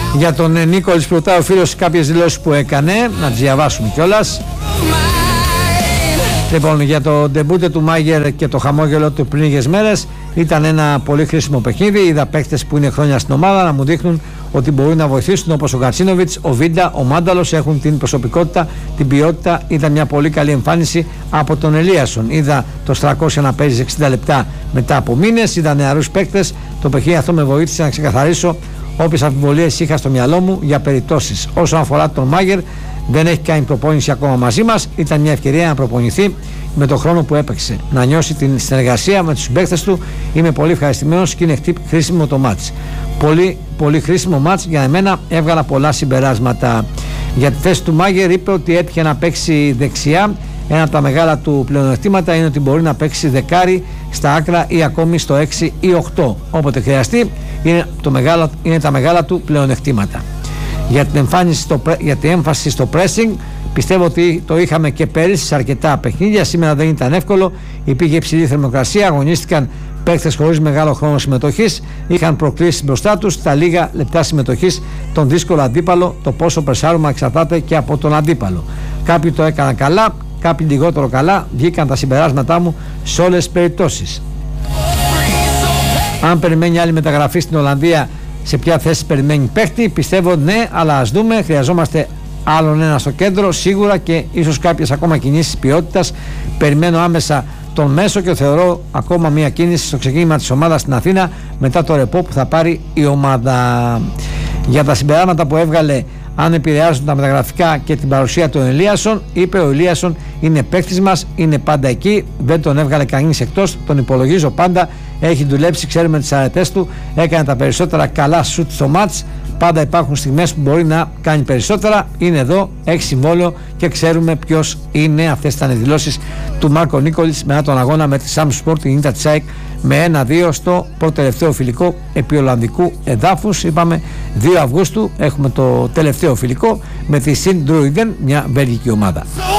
Για τον Νίκολης ρωτάει ο φίλος κάποιες δηλώσεις που έκανε, να τις διαβάσουμε κιόλας. Λοιπόν, για το ντεμπούτε του Μάγερ και το χαμόγελο του πριν λίγες μέρες, ήταν ένα πολύ χρήσιμο παιχνίδι. Είδα παίκτες που είναι χρόνια στην ομάδα να μου δείχνουν ότι μπορούν να βοηθήσουν, όπως ο Γκατσίνοβιτς, ο Βίντα, ο Μάνταλος, έχουν την προσωπικότητα, την ποιότητα. Ήταν μια πολύ καλή εμφάνιση από τον Ελίασον. Είδα το Στρακώσια να παίζει 60 λεπτά μετά από μήνες. Είδα νεαρούς παίκτες. Το παιχνίδι αυτό με βοήθησε να ξεκαθαρίσω όποιες αμφιβολίες είχα στο μυαλό μου για περιπτώσεις. Όσον αφορά τον Μάγερ, δεν έχει κάνει προπόνηση ακόμα μαζί μας. Ήταν μια ευκαιρία να προπονηθεί με τον χρόνο που έπαιξε, να νιώσει την συνεργασία με τους συμπαίκτες του. Είμαι πολύ ευχαριστημένος και είναι χρήσιμο το μάτς. Πολύ χρήσιμο μάτς για εμένα, έβγαλα πολλά συμπεράσματα. Για τη θέση του Μάγερ είπε ότι έτυχε να παίξει δεξιά. Ένα από τα μεγάλα του πλεονεκτήματα είναι ότι μπορεί να παίξει δεκάρι στα άκρα ή ακόμη στο 6 ή 8. Όποτε χρειαστεί, είναι τα μεγάλα του πλεονεκτήματα. Για την έμφαση στο pressing, πιστεύω ότι το είχαμε και πέρυσι σε αρκετά παιχνίδια. Σήμερα δεν ήταν εύκολο, υπήρχε υψηλή θερμοκρασία, αγωνίστηκαν παίκτες χωρίς μεγάλο χρόνο συμμετοχής, είχαν προκλήσεις μπροστά τους, τα λίγα λεπτά συμμετοχής, τον δύσκολο αντίπαλο. Το πόσο πρεσάρουμε εξαρτάται και από τον αντίπαλο. Κάποιοι το έκαναν καλά, κάποιοι λιγότερο καλά. Βγήκαν τα συμπεράσματά μου σε όλες τις περιπτώσεις. Αν περιμένει άλλη μεταγραφή στην Ολλανδία, σε ποια θέση περιμένει παίχτη? Πιστεύω ναι, αλλά ας δούμε. Χρειαζόμαστε άλλον ένα στο κέντρο σίγουρα και ίσως κάποιες ακόμα κινήσεις ποιότητας. Περιμένω άμεσα τον μέσο και θεωρώ ακόμα μια κίνηση στο ξεκίνημα της ομάδας στην Αθήνα μετά το ρεπό που θα πάρει η ομάδα. Για τα συμπεράσματα που έβγαλε, αν επηρεάζουν τα μεταγραφικά και την παρουσία του Ελίασον, είπε ο Ελίασον είναι παίκτης μας, είναι πάντα εκεί, δεν τον έβγαλε κανείς εκτός, τον υπολογίζω πάντα, έχει δουλέψει, ξέρουμε τις αρετές του, έκανε τα περισσότερα καλά σουτ στο μάτς. Πάντα υπάρχουν στιγμές που μπορεί να κάνει περισσότερα. Είναι εδώ, έχει συμβόλαιο και ξέρουμε ποιος είναι. Αυτές ήταν οι δηλώσεις του Μάρκο Νίκολης μετά τον αγώνα με τη Samsung Sport, την Ιντα Τσάικ, με 1-2 στο πρώτο τελευταίο φιλικό επί Ολλανδικού εδάφους. Είπαμε 2 Αυγούστου έχουμε το τελευταίο φιλικό με τη Sint Truiden, μια βέλγικη ομάδα.